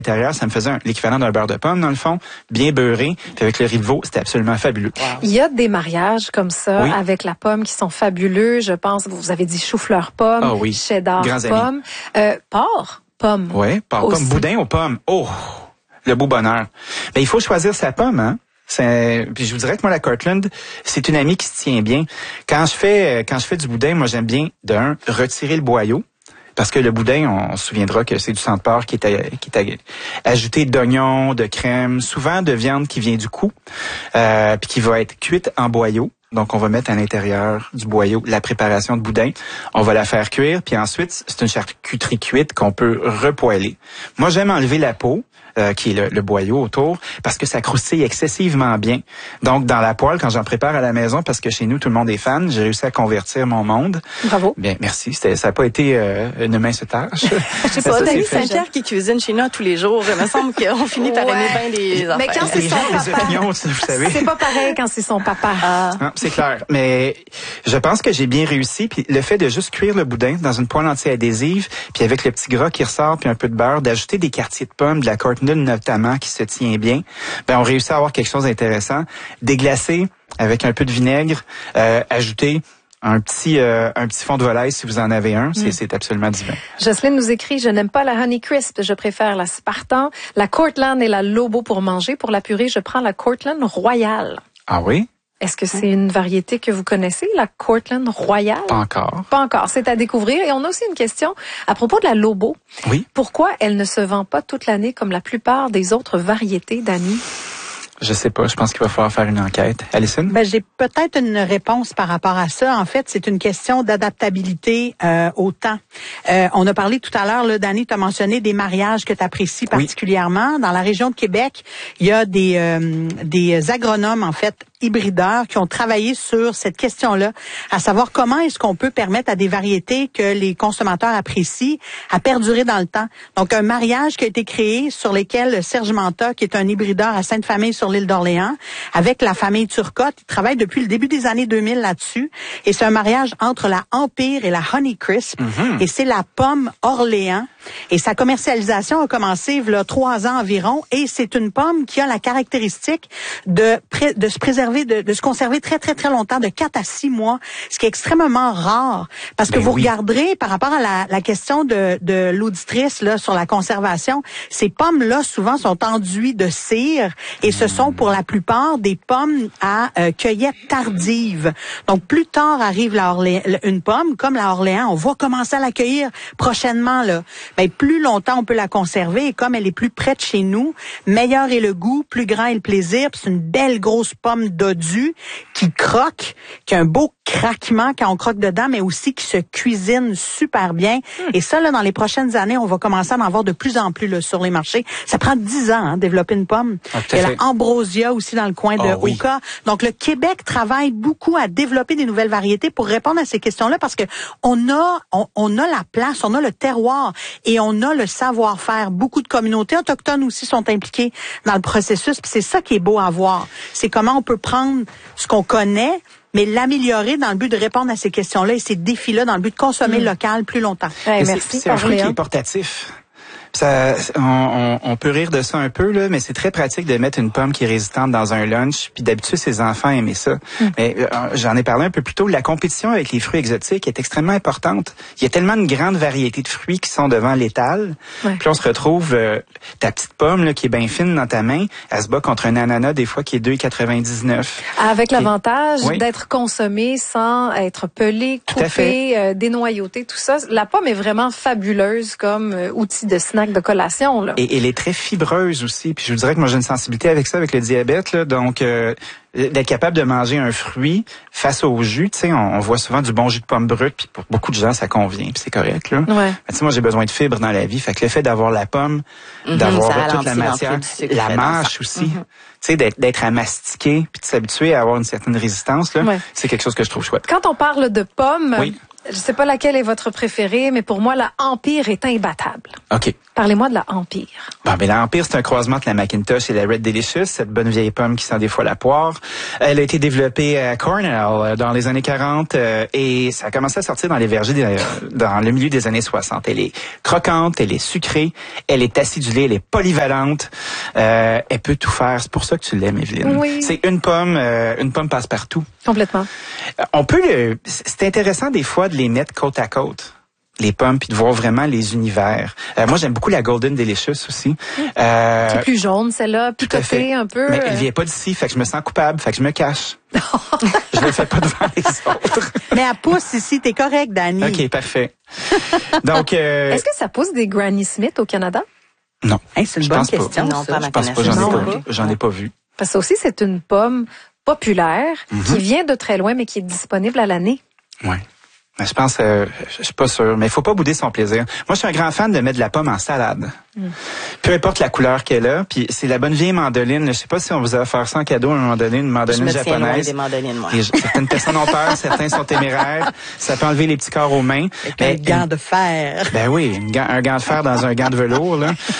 l'intérieur, ça me faisait l'équivalent d'un beurre de pomme, dans le fond, bien beurré. Puis avec le riz de veau, c'était absolument fabuleux. Wow. Il y a des mariages comme ça, avec la pomme, qui sont fabuleux. Je pense, vous avez dit chou-fleur pomme, cheddar pomme, porc pomme. Oui, porc pomme, boudin aux pommes. Oh, le beau bonheur. Mais il faut choisir sa pomme, hein. Puis je vous dirais que moi, la Cortland, c'est une amie qui se tient bien. Quand je fais du boudin, moi, j'aime bien, retirer le boyau. Parce que le boudin, on se souviendra que c'est du sang de porc qui est ajouté d'oignons, de crème, souvent de viande qui vient du cou, puis qui va être cuite en boyau. Donc, on va mettre à l'intérieur du boyau la préparation de boudin. On va la faire cuire, puis ensuite, c'est une charcuterie cuite qu'on peut repoêler. Moi, j'aime enlever la peau, qui est le boyau autour, parce que ça croustille excessivement bien. Donc, dans la poêle, quand j'en prépare à la maison, parce que chez nous, tout le monde est fan, j'ai réussi à convertir mon monde. Bravo. Bien, merci. Ça n'a pas été une mince tâche. Je sais pas, Dany Saint-Pierre qui cuisine chez nous tous les jours. Il me semble qu'on finit par aimer bien les affaires. Mais quand c'est son papa, opinions, vous savez. C'est pas pareil quand c'est son papa. Non, c'est clair. Mais je pense que j'ai bien réussi. Puis le fait de juste cuire le boudin dans une poêle anti-adhésive, puis avec le petit gras qui ressort, puis un peu de beurre, d'ajouter des quartiers de pommes, de la Cortland notamment, qui se tient bien, ben on réussit à avoir quelque chose d'intéressant. Déglacer avec un peu de vinaigre, ajouter un petit fond de volaille si vous en avez un, c'est absolument divin. Jocelyne nous écrit: je n'aime pas la Honey Crisp, je préfère la Spartan, la Cortland et la Lobo pour manger. Pour la purée, je prends la Cortland Royale. Ah oui? Est-ce que c'est une variété que vous connaissez, la Cortland Royale? Pas encore. Pas encore, c'est à découvrir. Et on a aussi une question à propos de la Lobo. Oui. Pourquoi elle ne se vend pas toute l'année comme la plupart des autres variétés, Dany? Je sais pas, je pense qu'il va falloir faire une enquête. Alison? Ben, j'ai peut-être une réponse par rapport à ça. En fait, c'est une question d'adaptabilité au temps. On a parlé tout à l'heure, là, Dany, tu as mentionné des mariages que tu apprécies particulièrement. Dans la région de Québec, il y a des agronomes, en fait, hybrideurs qui ont travaillé sur cette question-là, à savoir comment est-ce qu'on peut permettre à des variétés que les consommateurs apprécient à perdurer dans le temps. Donc, un mariage qui a été créé sur lesquels Serge Manta, qui est un hybrideur à Sainte-Famille sur l'île d'Orléans, avec la famille Turcotte, il travaille depuis le début des années 2000 là-dessus. Et c'est un mariage entre la Empire et la Honey Crisp. Et c'est la pomme Orléans. Et sa commercialisation a commencé il y a 3 ans environ. Et c'est une pomme qui a la caractéristique de se préserver, de se conserver très, très, très longtemps, de 4 à 6 mois, ce qui est extrêmement rare. Parce que vous regarderez, par rapport à la question de l'auditrice là sur la conservation, ces pommes-là, souvent, sont enduites de cire et ce sont pour la plupart des pommes à cueillette tardive. Donc, plus tard arrive une pomme, comme la Orléans, on va commencer à la cueillir prochainement, là. Ben, plus longtemps on peut la conserver et comme elle est plus près de chez nous, meilleur est le goût, plus grand est le plaisir. Puis c'est une belle grosse pomme dodue qui croque, qui a un beau craquement quand on croque dedans, mais aussi qui se cuisine super bien. Et ça, là, dans les prochaines années, on va commencer à en avoir de plus en plus là, sur les marchés. Ça prend 10 ans, développer une pomme. Il y a la Ambrosia aussi dans le coin de Oka. Donc, le Québec travaille beaucoup à développer des nouvelles variétés pour répondre à ces questions-là parce que on a la place, on a le terroir et on a le savoir-faire. Beaucoup de communautés autochtones aussi sont impliquées dans le processus. Puis c'est ça qui est beau à voir. C'est comment on peut prendre ce qu'on connaît, mais l'améliorer dans le but de répondre à ces questions-là et ces défis-là dans le but de consommer local plus longtemps. Merci. C'est un fruit qui est portatif. Ça, on peut rire de ça un peu, là, mais c'est très pratique de mettre une pomme qui est résistante dans un lunch, puis d'habitude, ses enfants aimaient ça. Mais j'en ai parlé un peu plus tôt, la compétition avec les fruits exotiques est extrêmement importante. Il y a tellement une grande variété de fruits qui sont devant l'étal. Puis on se retrouve, ta petite pomme là, qui est bien fine dans ta main, elle se bat contre un ananas des fois qui est 2,99. Avec l'avantage d'être consommé sans être pelé, coupé, dénoyauté, tout ça. La pomme est vraiment fabuleuse comme outil de snack de collation, là. Et elle est très fibreuse aussi. Puis je vous dirais que moi j'ai une sensibilité avec ça, avec le diabète, là. Donc d'être capable de manger un fruit face au jus, tu sais, on voit souvent du bon jus de pomme brute, puis pour beaucoup de gens ça convient, puis c'est correct, là. Mais tu sais, moi j'ai besoin de fibres dans la vie, fait que le fait d'avoir la pomme, d'avoir toute la matière, la mâche aussi, tu sais, d'être à mastiquer, puis de s'habituer à avoir une certaine résistance, là, c'est quelque chose que je trouve chouette. Quand on parle de pommes, je sais pas laquelle est votre préférée, mais pour moi, la Empire est imbattable. OK. Parlez-moi de la Empire. Bon, ben la Empire, c'est un croisement entre la Macintosh et la Red Delicious, cette bonne vieille pomme qui sent des fois la poire. Elle a été développée à Cornell dans les années 40 et ça a commencé à sortir dans les vergers dans le milieu des années 60. Elle est croquante, elle est sucrée, elle est acidulée, elle est polyvalente. Elle peut tout faire. C'est pour ça que tu l'aimes, Evelyne. Oui. C'est une pomme passe-partout. Complètement. C'est intéressant des fois de les mettre côte à côte, les pommes, puis de voir vraiment les univers. Moi, j'aime beaucoup la Golden Delicious aussi. C'est plus jaune, celle-là, picotée un peu. Mais elle vient pas d'ici, fait que je me sens coupable, fait que je me cache. Je le fais pas devant les autres. Mais elle pousse ici, t'es correct, Dani. OK, parfait. Donc, est-ce que ça pousse des Granny Smith au Canada? Non. Hey, c'est une bonne question. Non, pas ma connaissance. Je pense pas, j'en ai pas vu. Parce que ça aussi, c'est une pomme populaire qui vient de très loin, mais qui est disponible à l'année. Ouais. Je pense, je suis pas sûr, mais il faut pas bouder son plaisir. Moi, je suis un grand fan de mettre de la pomme en salade. Peu importe la couleur qu'elle a, puis c'est la bonne vieille mandoline. Je sais pas si on vous a offert ça en cadeau à un moment donné, une mandoline japonaise. Je me tiens loin des mandolines, moi. Certaines personnes ont peur, certains sont téméraires. Ça peut enlever les petits corps aux mains. Avec un gant de fer. Ben oui, un gant de fer dans un gant de velours,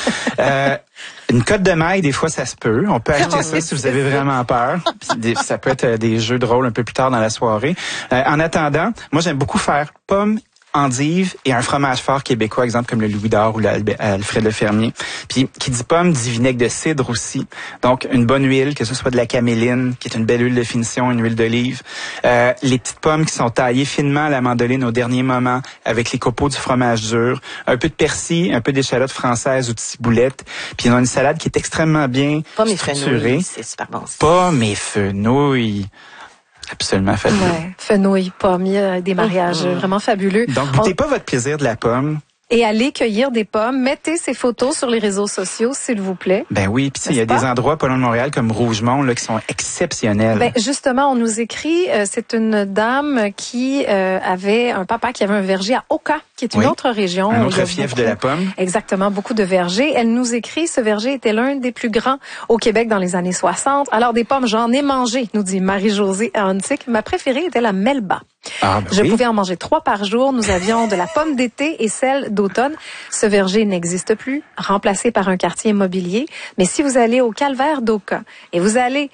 là. Une cotte de maille, des fois, ça se peut. On peut acheter ça si vous avez vraiment peur. Ça peut être des jeux de rôle un peu plus tard dans la soirée. En attendant, moi, j'aime beaucoup faire pommes, endives et un fromage fort québécois, exemple comme le Louis d'Or ou l'Alfred Le Fermier. Puis, qui dit pomme, dit vinaigre de cidre aussi. Donc, une bonne huile, que ce soit de la caméline, qui est une belle huile de finition, une huile d'olive. Les petites pommes qui sont taillées finement à la mandoline au dernier moment, avec les copeaux du fromage dur. Un peu de persil, un peu d'échalote française ou de ciboulette. Puis, on a une salade qui est extrêmement bien structurée. C'est super bon. Pommes et fenouil. Absolument fabuleux. Ouais, fenouil, pommes, des mariages vraiment fabuleux. Donc, goûtez pas votre plaisir de la pomme. Et allez cueillir des pommes. Mettez ces photos sur les réseaux sociaux, s'il vous plaît. Ben oui, puis il y a des endroits pas loin de Montréal comme Rougemont là qui sont exceptionnels. Ben justement, on nous écrit, c'est une dame qui avait un papa qui avait un verger à Oka, qui est une autre région. Un autre fief de la pomme. Exactement, beaucoup de vergers. Elle nous écrit, ce verger était l'un des plus grands au Québec dans les années 60. Alors des pommes, j'en ai mangé, nous dit Marie-Josée Hantic. Ma préférée était la Melba. Je pouvais en manger 3 par jour. Nous avions de la pomme d'été et celle d'automne. Ce verger n'existe plus, remplacé par un quartier immobilier. Mais si vous allez au Calvaire d'Oka et vous allez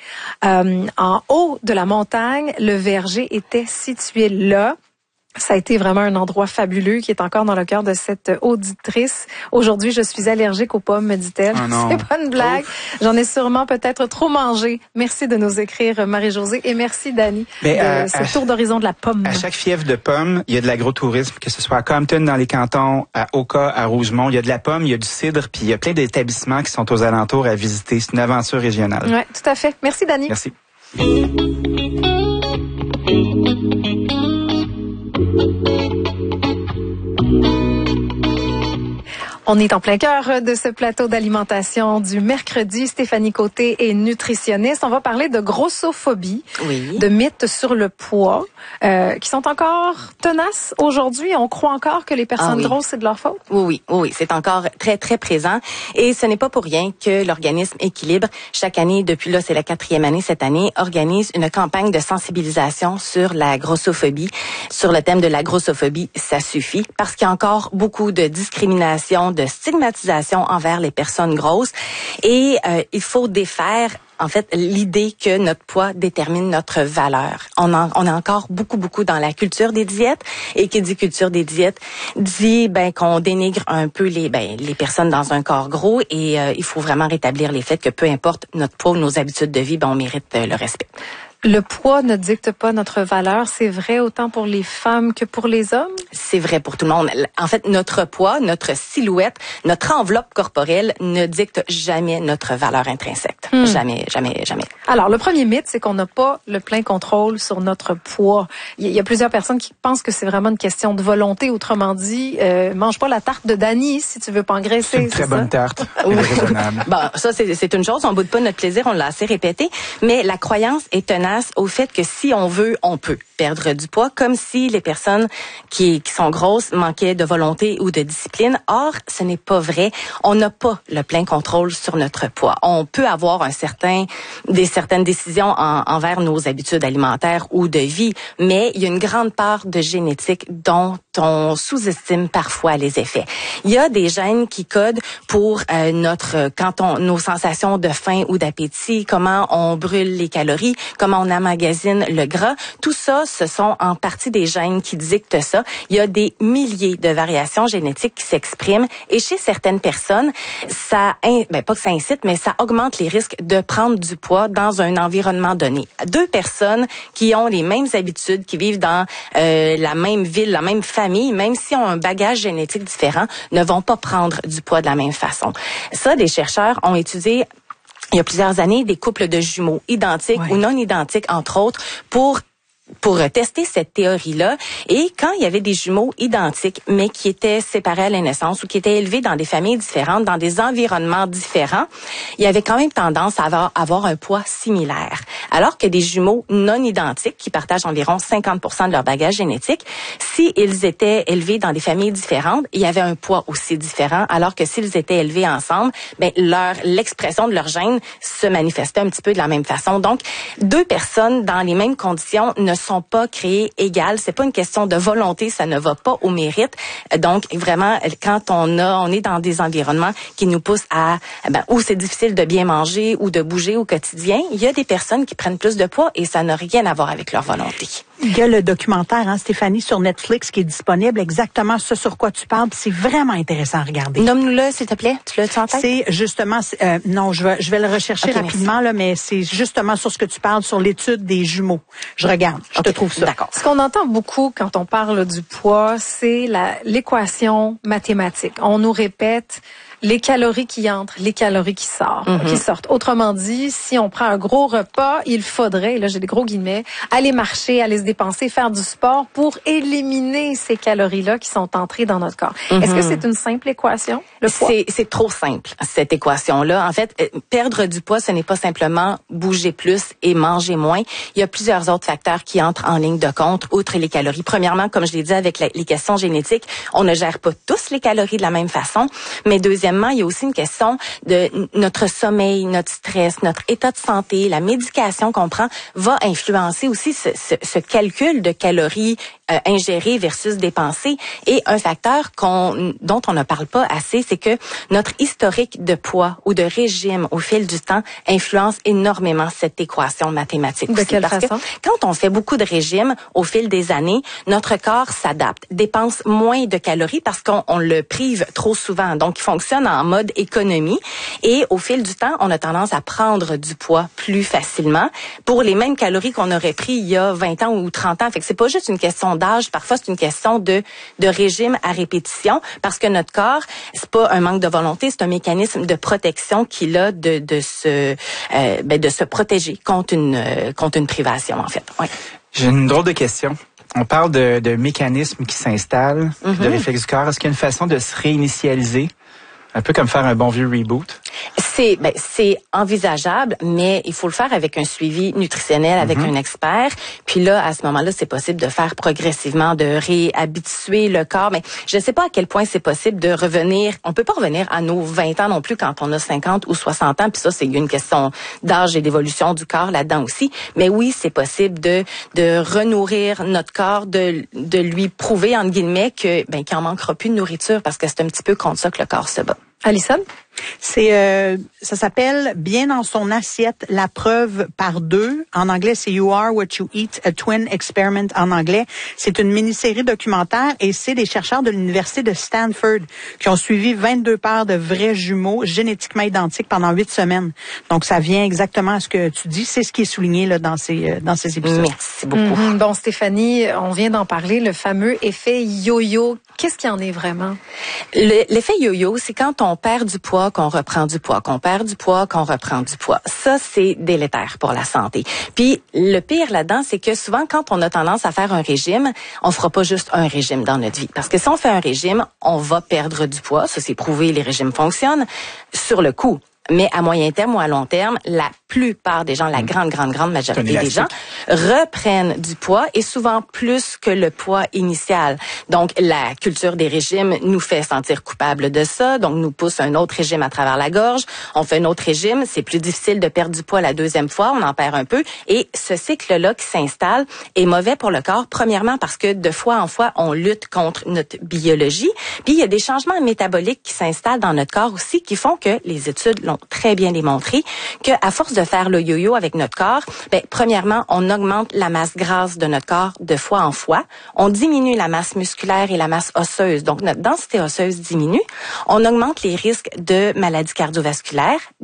en haut de la montagne, le verger était situé là. Ça a été vraiment un endroit fabuleux qui est encore dans le cœur de cette auditrice. Aujourd'hui, je suis allergique aux pommes, me dit-elle. Oh c'est pas une blague. J'en ai sûrement peut-être trop mangé. Merci de nous écrire, Marie-Josée. Et merci, Dani, de ce tour d'horizon de la pomme. À chaque fief de pomme, il y a de l'agrotourisme, que ce soit à Compton, dans les cantons, à Oka, à Rougemont. Il y a de la pomme, il y a du cidre, puis il y a plein d'établissements qui sont aux alentours à visiter. C'est une aventure régionale. Oui, tout à fait. Merci, Dani. Merci. On est en plein cœur de ce plateau d'alimentation du mercredi. Stéphanie Côté est nutritionniste. On va parler de grossophobie, de mythes sur le poids, qui sont encore tenaces aujourd'hui. On croit encore que les personnes grosses, c'est de leur faute? Oui, c'est encore très, très présent. Et ce n'est pas pour rien que l'organisme Équilibre, chaque année, depuis là, c'est la 4e année cette année, organise une campagne de sensibilisation sur la grossophobie, sur le thème de la grossophobie, ça suffit, parce qu'il y a encore beaucoup de discrimination, de stigmatisation envers les personnes grosses et il faut défaire en fait l'idée que notre poids détermine notre valeur. On est encore beaucoup dans la culture des diètes et qui dit culture des diètes dit qu'on dénigre un peu les personnes dans un corps gros et il faut vraiment rétablir les faits que peu importe notre poids ou nos habitudes de vie, on mérite le respect. Le poids ne dicte pas notre valeur. C'est vrai autant pour les femmes que pour les hommes? C'est vrai pour tout le monde. En fait, notre poids, notre silhouette, notre enveloppe corporelle ne dicte jamais notre valeur intrinsèque. Jamais. Alors, le premier mythe, c'est qu'on n'a pas le plein contrôle sur notre poids. Il y a plusieurs personnes qui pensent que c'est vraiment une question de volonté. Autrement dit, mange pas la tarte de Dani si tu veux pas engraisser. C'est une très bonne tarte. Raisonnable. Bon, ça, c'est une chose. On boude pas notre plaisir. On l'a assez répété. Mais la croyance est tenace au fait que si on veut, on peut perdre du poids, comme si les personnes qui sont grosses manquaient de volonté ou de discipline. Or, ce n'est pas vrai. On n'a pas le plein contrôle sur notre poids. On peut avoir certaines décisions envers nos habitudes alimentaires ou de vie, mais il y a une grande part de génétique dont on sous-estime parfois les effets. Il y a des gènes qui codent pour nos sensations de faim ou d'appétit, comment on brûle les calories, comment on emmagasine le gras. Tout ça, ce sont en partie des gènes qui dictent ça. Il y a des milliers de variations génétiques qui s'expriment et chez certaines personnes, pas que ça incite, mais ça augmente les risques de prendre du poids dans un environnement donné. Deux personnes qui ont les mêmes habitudes, qui vivent dans la même ville, la même famille, même si ont un bagage génétique différent, ne vont pas prendre du poids de la même façon. Ça, des chercheurs ont étudié il y a plusieurs années des couples de jumeaux identiques ou non identiques, entre autres, pour tester cette théorie-là. Et quand il y avait des jumeaux identiques, mais qui étaient séparés à la naissance ou qui étaient élevés dans des familles différentes, dans des environnements différents, il y avait quand même tendance à avoir un poids similaire. Alors que des jumeaux non identiques, qui partagent environ 50% de leur bagage génétique, s'ils étaient élevés dans des familles différentes, il y avait un poids aussi différent, alors que s'ils étaient élevés ensemble, l'expression de leurs gènes se manifestait un petit peu de la même façon. Donc, deux personnes dans les mêmes conditions ne sont pas créées égales. C'est pas une question de volonté, ça ne va pas au mérite. Donc, vraiment, quand on est dans des environnements qui nous poussent où c'est difficile de bien manger ou de bouger au quotidien, il y a des personnes qui prennent plus de poids et ça n'a rien à voir avec leur volonté. Il y a le documentaire, Stéphanie, sur Netflix qui est disponible, exactement ce sur quoi tu parles. C'est vraiment intéressant à regarder. Nomme-nous-le, s'il te plaît. Tu l'as en tête? C'est justement, non, je vais le rechercher rapidement, là, mais c'est justement sur ce que tu parles, sur l'étude des jumeaux. Je regarde, je te trouve ça. D'accord. Ce qu'on entend beaucoup quand on parle du poids, c'est l'équation mathématique. On nous répète les calories qui entrent, les calories qui sortent. Autrement dit, si on prend un gros repas, il faudrait, là j'ai des gros guillemets, aller marcher, aller se dépenser, faire du sport pour éliminer ces calories-là qui sont entrées dans notre corps. Est-ce que c'est une simple équation, le poids? C'est trop simple, cette équation-là. En fait, perdre du poids, ce n'est pas simplement bouger plus et manger moins. Il y a plusieurs autres facteurs qui entrent en ligne de compte, outre les calories. Premièrement, comme je l'ai dit avec les questions génétiques, on ne gère pas tous les calories de la même façon, mais deuxièmement, il y a aussi une question de notre sommeil, notre stress, notre état de santé, la médication qu'on prend va influencer aussi ce calcul de calories ingérées versus dépensées. Et un facteur dont on ne parle pas assez, c'est que notre historique de poids ou de régime au fil du temps influence énormément cette équation mathématique. De quelle façon? Parce que quand on fait beaucoup de régimes au fil des années, notre corps s'adapte, dépense moins de calories parce qu'on le prive trop souvent. Donc, il fonctionne en mode économie. Et au fil du temps, on a tendance à prendre du poids plus facilement pour les mêmes calories qu'on aurait pris il y a 20 ans ou 30 ans. Fait que c'est pas juste une question d'âge, parfois c'est une question de régime à répétition parce que notre corps, c'est pas un manque de volonté, c'est un mécanisme de protection qu'il a de se protéger contre une privation en fait. Ouais. J'ai une drôle de question. On parle de mécanismes qui s'installent, de réflexes du corps. Est-ce qu'il y a une façon de se réinitialiser? Un peu comme faire un bon vieux reboot. C'est envisageable, mais il faut le faire avec un suivi nutritionnel, avec un expert. Puis là, à ce moment-là, c'est possible de faire progressivement, de réhabituer le corps. Mais je ne sais pas à quel point c'est possible de revenir. On peut pas revenir à nos 20 ans non plus quand on a 50 ou 60 ans. Puis ça, c'est une question d'âge et d'évolution du corps là-dedans aussi. Mais oui, c'est possible de renourrir notre corps, de lui prouver, entre guillemets, qu'il en manquera plus de nourriture parce que c'est un petit peu contre ça que le corps se bat. Alison? Ça s'appelle Bien dans son assiette, la preuve par deux. En anglais, c'est You Are What You Eat, a Twin Experiment en anglais. C'est une mini-série documentaire et c'est des chercheurs de l'université de Stanford qui ont suivi 22 paires de vrais jumeaux génétiquement identiques pendant 8 semaines. Donc, ça vient exactement à ce que tu dis. C'est ce qui est souligné là dans ces épisodes. Merci beaucoup. Bon, Stéphanie, on vient d'en parler, le fameux effet yo-yo. Qu'est-ce qu'il en est vraiment? L'effet yo-yo, c'est quand on perd du poids, qu'on reprend du poids, qu'on perd du poids, qu'on reprend du poids. Ça, c'est délétère pour la santé. Puis, le pire là-dedans, c'est que souvent, quand on a tendance à faire un régime, on fera pas juste un régime dans notre vie. Parce que si on fait un régime, on va perdre du poids. Ça, c'est prouvé, les régimes fonctionnent sur le coup. Mais à moyen terme ou à long terme, la plupart des gens, la grande majorité des gens, reprennent du poids et souvent plus que le poids initial. Donc, la culture des régimes nous fait sentir coupables de ça, donc nous pousse un autre régime à travers la gorge. On fait un autre régime, c'est plus difficile de perdre du poids la deuxième fois, on en perd un peu. Et ce cycle-là qui s'installe est mauvais pour le corps, premièrement parce que de fois en fois, on lutte contre notre biologie. Puis, il y a des changements métaboliques qui s'installent dans notre corps aussi qui font que, les études l'ont très bien démontré, qu'à force de faire le yo-yo avec notre corps, premièrement, on augmente la masse grasse de notre corps de fois en fois. On diminue la masse musculaire et la masse osseuse. Donc, notre densité osseuse diminue. On augmente les risques de maladies cardiovasculaires,